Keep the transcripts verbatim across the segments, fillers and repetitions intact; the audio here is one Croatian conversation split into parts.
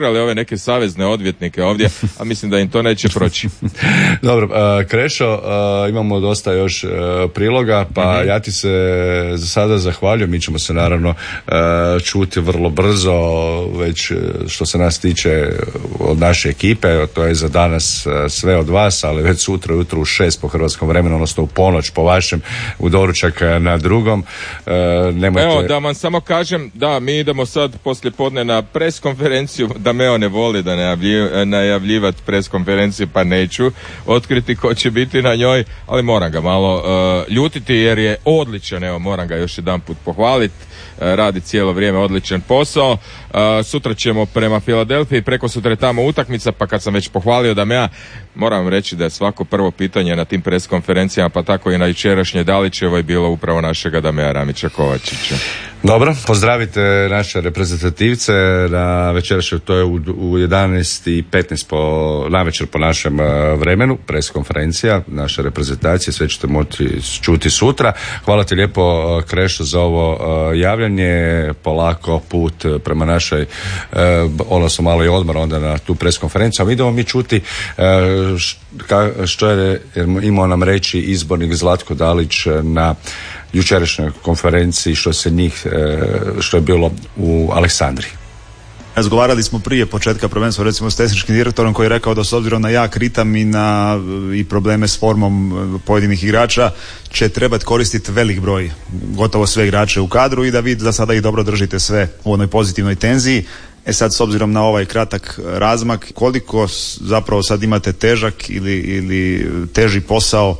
ali ove neke savezne odvjetnike ovdje, a mislim da im to neće proći. Dobro, uh, Krešo, uh, imamo dosta još uh, priloga, pa mm-hmm. ja ti se za sada zahvaljujem. Mi ćemo se naravno uh, čuti vrlo brzo, već što se nas tiče od naše ekipe, to je za danas uh, sve od vas, ali već sutra ujutro u šest po hrvatskom vremenu, odnosno u ponoć po vašem, u doručak na drugom. Uh, nemojte... Evo, da vam samo kažem, da, mi idemo sad poslije podne na pres konferenciju, da Meo ne voli da najavlji, najavljivati pres konferenciju, pa neću otkriti ko će biti na njoj, ali moram ga malo uh, ljutiti jer je odličan, evo moram ga još jedan put pohvaliti, uh, radi cijelo vrijeme odličan posao. Uh, sutra ćemo prema Filadelfiji, preko sutra je tamo utakmica, pa kad sam već pohvalio da Mea, moram reći da je svako prvo pitanje na tim pres konferencijama, pa tako i na jučerašnje Dalićevoj bilo upravo našega Damea Ramića Kovačića. Dobro, pozdravite naše reprezentativce na večerašnjoj, to je u, u jedanaest i petnaest po navečer po našem uh, vremenu, pres konferencija naše reprezentacije, sve ćete moći čuti sutra. Hvala ti lijepo uh, Krešo za ovo uh, javljanje, polako put prema našoj, uh, odnosno malo i odmor onda na tu pres konferenciju, a idemo mi čuti uh, š, ka, što je imao nam reći izbornik Zlatko Dalić na jučerašnjoj konferenciji što se njih, što je bilo u Aleksandriji. Razgovarali smo prije početka prvenstva recimo s tehničkim direktorom koji je rekao da s obzirom na jak ritam i na i probleme s formom pojedinih igrača će trebati koristiti velik broj, gotovo sve igrače u kadru i da vi za sada ih dobro držite sve u onoj pozitivnoj tenziji. E sad, s obzirom na ovaj kratak razmak, koliko zapravo sad imate težak ili, ili teži posao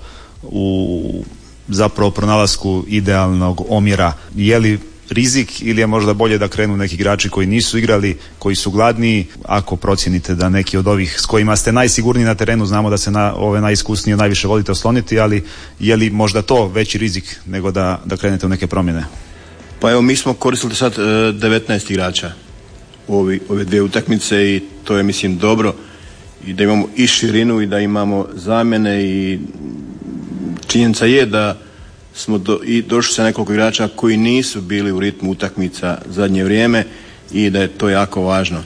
u zapravo pronalasku idealnog omjera, je li rizik ili je možda bolje da krenu neki igrači koji nisu igrali, koji su gladniji, ako procijenite da neki od ovih s kojima ste najsigurniji na terenu, znamo da se na ove najiskusnije najviše volite osloniti, ali je li možda to veći rizik nego da, da krenete u neke promjene? Pa evo, mi smo koristili sad e, devetnaest igrača u ovi, ove dvije utakmice i to je mislim dobro i da imamo i širinu i da imamo zamjene i činjenica je da smo do, i došli sa nekoliko igrača koji nisu bili u ritmu utakmica zadnje vrijeme i da je to jako važno.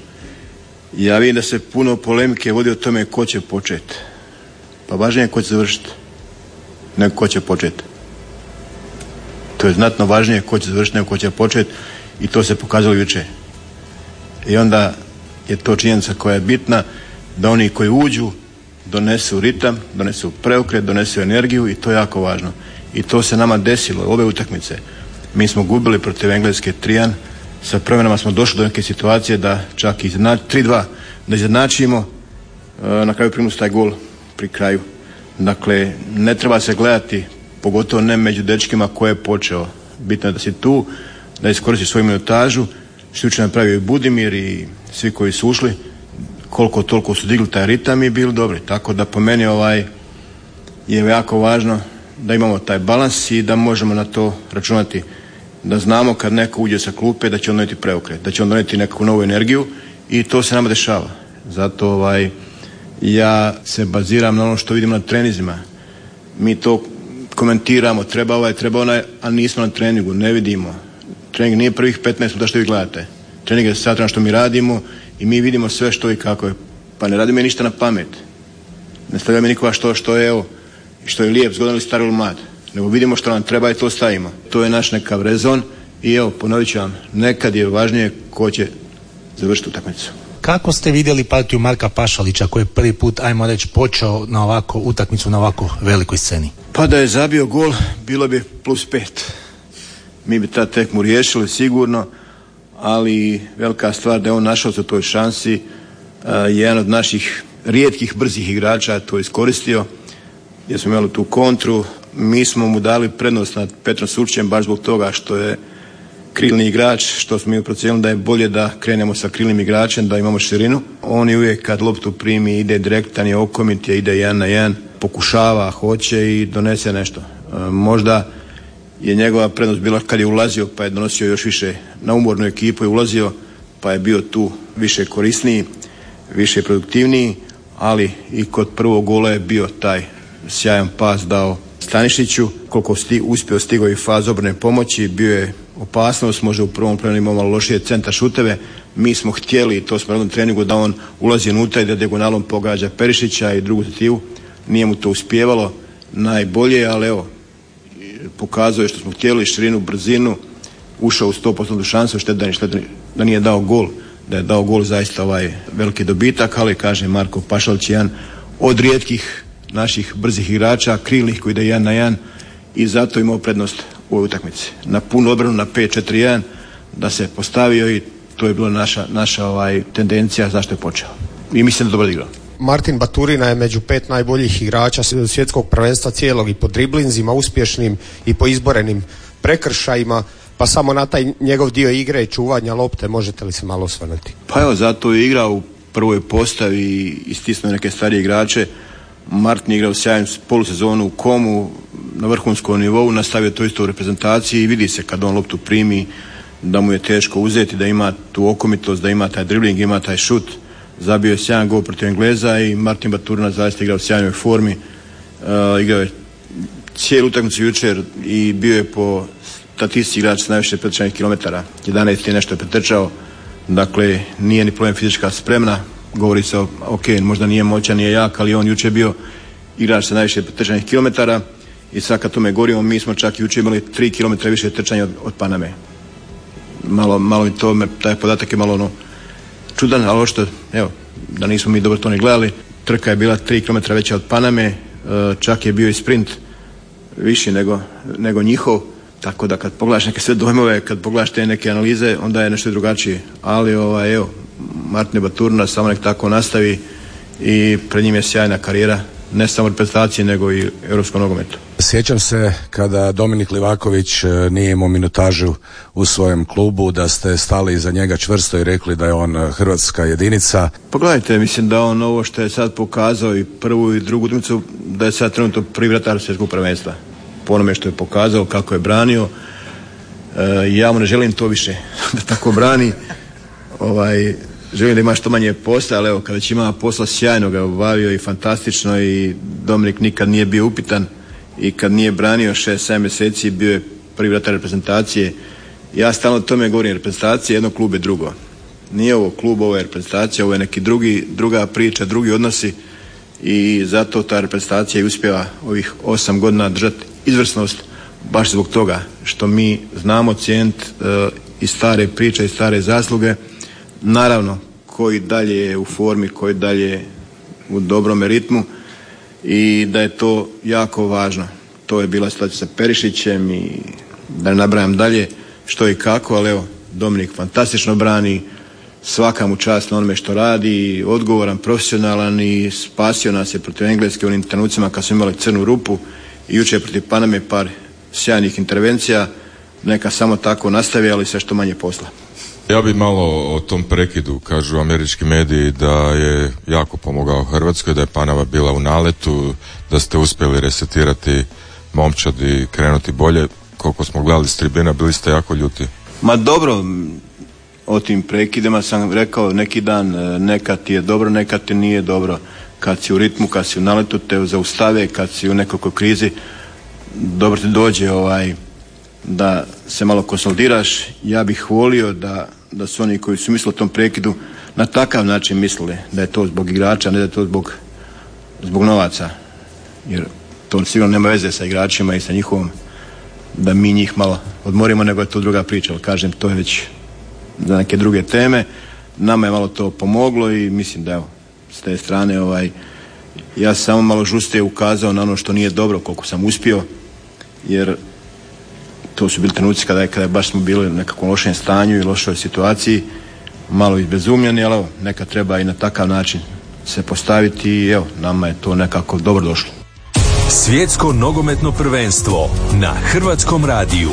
Ja vidim da se puno polemike vodi o tome ko će početi. Pa važnije je ko će završiti nego ko će početi. To je znatno važnije ko će završiti nego ko će početi i to se pokazalo jučer. I onda je to činjenica koja je bitna, da oni koji uđu donesu ritam, donesu preokret, donesu energiju i to je jako važno. I to se nama desilo, ove utakmice. Mi smo gubili protiv Engleske tri jedan, sa promjenama smo došli do neke situacije da čak i tri dva, da izjednačimo, na kraju primus taj gol pri kraju. Dakle, ne treba se gledati, pogotovo ne među dečkima ko je počeo. Bitno je da si tu, da iskoristi svoju minutažu, što je napravio i Budimir i svi koji su ušli, koliko toliko su digli taj ritam i bili dobri. Tako da po meni ovaj je jako važno da imamo taj balans i da možemo na to računati. Da znamo kad neko uđe sa klupe da će on donijeti preokret, da će on donijeti neku novu energiju i to se nama dešava. Zato ovaj, ja se baziram na ono što vidimo na trenizima. Mi to komentiramo, treba ovaj, treba onaj, a nismo na treningu, ne vidimo. Trening nije prvih petnaest minuta što vi gledate. Trening je sat na što mi radimo i mi vidimo sve što i kako je. Pa ne radimo ništa na pamet. Ne stavljamo nikoga što, što je evo, što je lijep, zgodan ili star ili mlad. Nego vidimo što nam treba i to stavimo. To je naš nekav rezon i evo, ponovit ću vam, nekad je važnije ko će završiti utakmicu. Kako ste vidjeli partiju Marka Pašalića koji je prvi put, ajmo reći, počeo na ovako utakmicu na ovako velikoj sceni? Pa da je zabio gol, bilo bi plus pet. Mi bi ta tekmu riješili sigurno, ali velika stvar da je on našao se u toj šansi. Uh, jedan od naših rijetkih brzih igrača to iskoristio, jer smo imali tu kontru. Mi smo mu dali prednost nad Petrom Surčićem baš zbog toga što je krilni igrač, što smo mi procijenili da je bolje da krenemo sa krilnim igračem, da imamo širinu. On je uvijek kad loptu primi ide direktan, je okomit, je ide jedan na jedan, pokušava, hoće i donese nešto. Uh, možda je njegova prednost bila kad je ulazio pa je donosio još više na umornu ekipu, je ulazio pa je bio tu više korisniji, više produktivniji, ali i kod prvog gola je bio taj sjajan pas dao Stanišiću, koliko sti, uspio stigao i faz obrane pomoći, bio je opasnost, možda u prvom planu imao malo lošije centar šuteve, Mi smo htjeli, to smo radili na treningu, da on ulazi unutra i da dijagonalom pogađa Perišića i drugu tetivu. Nije mu to uspjevalo najbolje, ali evo, pokazao je što smo htjeli, širinu, brzinu, ušao u sto posto šansu, šteta da nije dao gol, da je dao gol zaista ovaj veliki dobitak, ali kaže Marko Pašalić jedan od rijetkih naših brzih igrača, krilnih koji ide jedan na jedan i zato imao prednost u ovoj utakmici. Na punu odbranu, na pet četiri jedan, da se postavio i to je bila naša, naša ovaj, tendencija zašto je počeo. I mislim da dobro igrao. Martin Baturina je među pet najboljih igrača svjetskog prvenstva cijelog i po driblinzima uspješnim i po izborenim prekršajima, pa samo na taj njegov dio igre i čuvanja lopte možete li se malo osvrnuti? Pa evo, zato je igrao u prvoj postavi i istisnuo neke starije igrače. Martin je igrao sjajnu polusezonu u Komu, na vrhunskom nivou, nastavio to isto u reprezentaciji i vidi se kad on loptu primi da mu je teško uzeti, da ima tu okomitost, da ima taj dribling, ima taj šut. Zabio je sjajan gol protiv Engleza i Martin Baturina zaista igrao u sjajnoj formi. Uh, igrao je cijelu utakmicu jučer i bio je po statistici igrač sa najviše pretrčanih kilometara. jedanaest je nešto je pretrčao, dakle nije ni problem fizička spremna. Govori se o, ok, možda nije moćan, nije jak, ali on jučer bio igrač sa najviše pretrčanih kilometara i sad kad tome govorimo, mi smo čak jučer imali tri kilometra više trčanja od, od Paname. Malo, malo mi to, taj podatak je malo ono čudan, ali ošto, evo, da nismo mi dobro to ni gledali, trka je bila tri kilometra veća od Paname, čak je bio i sprint viši nego, nego njihov, tako da kad pogledaš neke sve dojmove, kad pogledaš te neke analize, onda je nešto drugačije, ali ovaj, evo, Martin Baturina samo nek tako nastavi i pred njim je sjajna karijera, ne samo reprezentacije nego i europskom nogometu. Sjećam se kada Dominik Livaković nije imao minutažu u svojem klubu, da ste stali iza njega čvrsto i rekli da je on hrvatska jedinica. Pogledajte, mislim da on ovo što je sad pokazao i prvu i drugu utakmicu, da je sad trenutno prvi vratar svjetskog prvenstva. Po onome što je pokazao, kako je branio, e, ja mu ne želim to više da tako brani. Ovaj, želim da ima što manje posla, ali evo, kada će ima posla, sjajno ga obavio i fantastično i Dominik nikad nije bio upitan i kad nije branio šest sedam mjeseci bio je prvi vratar reprezentacije. Ja stalno o tome govorim, reprezentacija jedno, klub je drugo. Nije ovo klub, ovo je reprezentacija, ovo je neki drugi, druga priča, drugi odnosi i zato ta reprezentacija i uspjeva ovih osam godina držati izvrsnost baš zbog toga što mi znamo cijeniti e, i stare priče i stare zasluge. Naravno, koji dalje je u formi, koji dalje je u dobrome ritmu i da je to jako važno. To je bila situacija sa Perišićem i da ne nabrajam dalje što i kako, ali evo, Dominik fantastično brani, svaka mu čast na onome što radi, odgovoran, profesionalan i spasio nas je protiv Engleske u onim trenucima kad smo imali crnu rupu i jučer protiv Paname par sjajnih intervencija. Neka samo tako nastavi, ali sve što manje posla. Ja bi malo o tom prekidu, kažu američki mediji da je jako pomogao Hrvatskoj, da je Panama bila u naletu, da ste uspjeli resetirati momčad i krenuti bolje. Koliko smo gledali s tribina, bili ste jako ljuti. Ma dobro, o tim prekidima sam rekao neki dan, nekad ti je dobro, nekad ti nije dobro. Kad si u ritmu, kad si u naletu, te zaustave, kad si u nekakvoj krizi, dobro ti dođe ovaj da se malo konsolidiraš. Ja bih volio da, da su oni koji su mislili o tom prekidu na takav način mislili da je to zbog igrača, ne da je to zbog, zbog novaca, jer to sigurno nema veze sa igračima i sa njihovom da mi njih malo odmorimo, nego je to druga priča, ali kažem, to je već za neke druge teme. Nama je malo to pomoglo i mislim da evo, s te strane ovaj, ja sam samo malo žustije ukazao na ono što nije dobro, koliko sam uspio, jer to su bili trenuci kada je, kada je baš smo bili u nekakvom lošem stanju i lošoj situaciji, malo izbezumljeni, ali evo, neka treba i na takav način se postaviti i evo, nama je to nekako dobro došlo. Svjetsko nogometno prvenstvo na Hrvatskom radiju.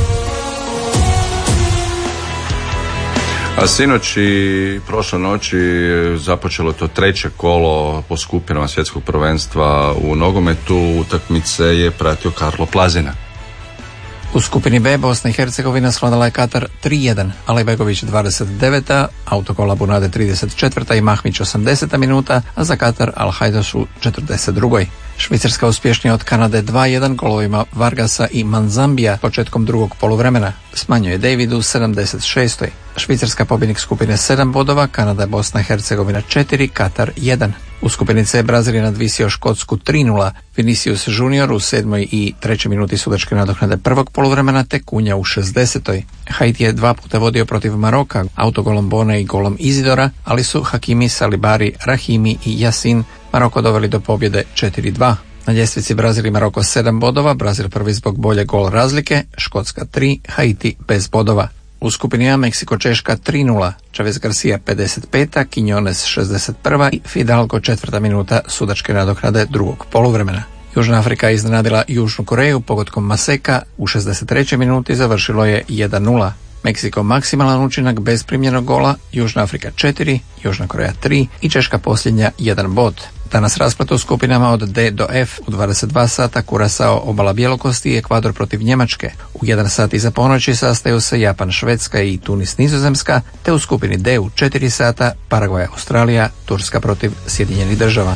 A sinoć i prošle noći započelo to treće kolo po skupinama svjetskog prvenstva u nogometu. Utakmice je pratio Karlo Plazina. U skupini B Bosna i Hercegovina svladala je Katar tri jedan, Alejbegović dvadeset deveta, autokola Bunade trideset četvrta i Mahmić osamdeseta minuta, a za Katar Al-Hajdaš u četrdeset drugoj. Švicarska uspješnija od Kanade dva jedan golovima Vargasa i Manzambija početkom drugog poluvremena. Smanjuje David u sedamdeset šestoj Švicarska pobjednik skupine sedam bodova, Kanada, Bosna i Hercegovina četiri, Katar jedan. U skupini C Brazil je nadvisio Škotsku tri nula, Vinicius Junior u sedmoj i trećoj minuti sudačke nadoknade prvog poluvremena te Kunja u šezdesetoj Haiti je dva puta vodio protiv Maroka, autogolom Bone i golom Izidora, ali su Hakimi, Salibari, Rahimi i Yasin Maroko doveli do pobjede četiri dva. Na ljestvici Brazil i Maroko sedam bodova, Brazil prvi zbog bolje gol razlike, Škotska tri, Haiti bez bodova. U skupini A Meksiko Češka tri nula, Chavez Garcia pedeset peta, Quiñones šezdeset prva i Fidalgo četvrta minuta sudačke nadoknade drugog poluvremena. Južna Afrika je iznenadila Južnu Koreju pogodkom Maseka, u šezdeset trećoj minuti završilo je jedan nula. Meksiko maksimalan učinak bez primljenog gola, Južna Afrika četiri, Južna Koreja tri i Češka posljednja jedan bod. Danas rasplet u skupinama od D do F u dvadeset dva sata Kurasao, obala Bjelokosti i Ekvador protiv Njemačke. U jedan sat iza ponoći sastaju se Japan, Švedska i Tunis, Nizozemska, te u skupini D u četiri sata Paragvaj, Australija, Turska protiv Sjedinjenih Država.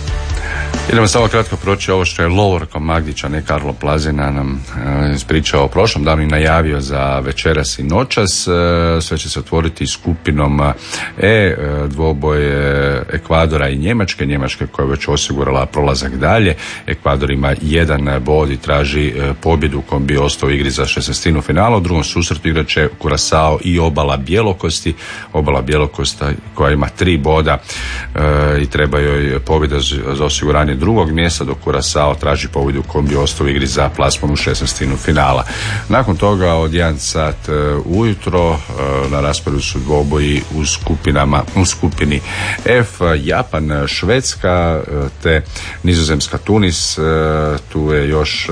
Idemo samo kratko proći ovo što je Lovorko Magdić, a ne Karlo Plazina, nam e, ispričao o prošlom danu i najavio za večeras i noćas. E, sve će se otvoriti skupinom E, dvoboj Ekvadora i Njemačke. Njemačke koja je već osigurala prolazak dalje. Ekvador ima jedan bod i traži e, pobjedu u kom bi ostao u igri za šesnaestinu finala. U drugom susretu igrat će Kurasao i obala Bjelokosti. Obala Bjelokosta koja ima tri boda e, i treba joj pobjeda za osiguranje drugog mjesta, dok Kurasao traži pobjedu u kom bi ostao u igri za plasman u šesnaestinu finala. Nakon toga od jedan sat ujutro na rasporedu su dvoboji u skupinama, u skupini F, Japan, Švedska te Nizozemska, Tunis. Tu je još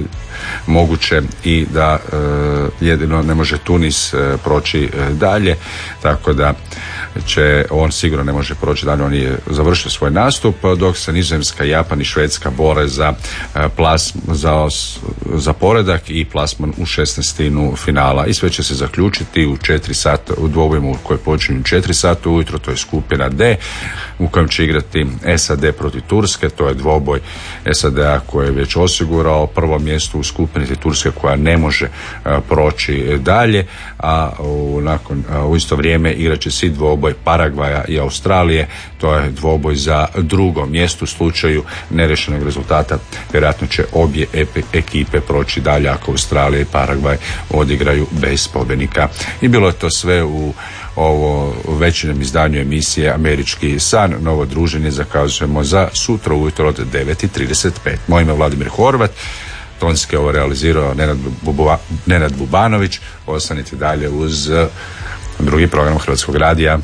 moguće i da jedino ne može Tunis proći dalje, tako da će on sigurno ne može proći dalje, on je završio svoj nastup, dok se Nizozemska, Japan i Švedska bore za plas, za, za poredak i plasman u šesnaestinu finala. I sve će se zaključiti u četiri sata, u dvobojima koji počinju u četiri sata ujutro, to je skupina D, u kojem će igrati S A D protiv Turske, to je dvoboj S A D-a koji je već osigurao prvo mjesto u skupini te Turske koja ne može proći dalje, a u, nakon, a u isto vrijeme igrat će svi dvoboj Paragvaja i Australije, to je dvoboj za drugo mjesto. U slučaju nerešenog rezultata vjerojatno će obje ekipe proći dalje ako Australija i Paragvaj odigraju bez pobjednika. I bilo je to sve u ovo večernjem izdanju emisije Američki san. Novo druženje zakazujemo za sutra ujutro od devet i trideset pet. Moje ime je Vladimir Horvat, tonski ovo realizirao Nenad, Buba, Nenad Bubanović. Ostanite dalje uz drugi program Hrvatskog radija.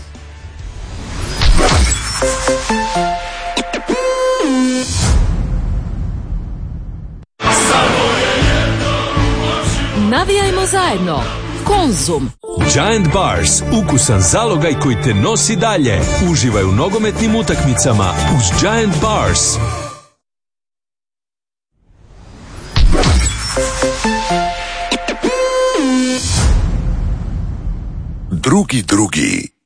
Navijajmo zajedno. Konzum. Giant Bars, ukusan zalogaj koji te nosi dalje. Uživaj u nogometnim utakmicama uz Giant Bars. Drugi drugi.